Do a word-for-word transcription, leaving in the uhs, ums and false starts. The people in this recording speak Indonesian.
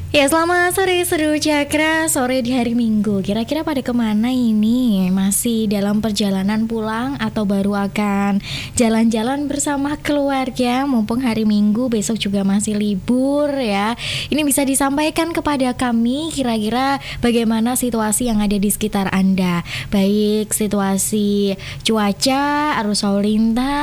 Ya, selamat sore Seru Cakra, sore di hari Minggu. Kira-kira pada kemana ini? Masih dalam perjalanan pulang atau baru akan jalan-jalan bersama keluarga? Mumpung hari Minggu, besok juga masih libur ya. Ini bisa disampaikan kepada kami kira-kira bagaimana situasi yang ada di sekitar Anda. Baik situasi cuaca, arus lalu lintas,